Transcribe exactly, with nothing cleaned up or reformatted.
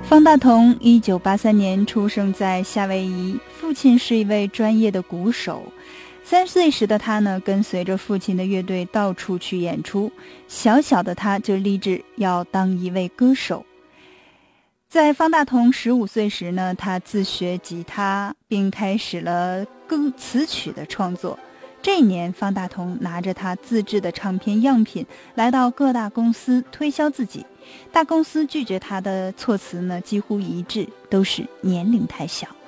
方大同一九八三年出生在夏威夷，父亲是一位专业的鼓手。三岁时的他呢，跟随着父亲的乐队到处去演出。小小的他就立志要当一位歌手。在方大同十五岁时呢，他自学吉他，并开始了歌词曲的创作。这一年，方大同拿着他自制的唱片样品来到各大公司推销自己。大公司拒绝他的措辞呢，几乎一致，都是年龄太小。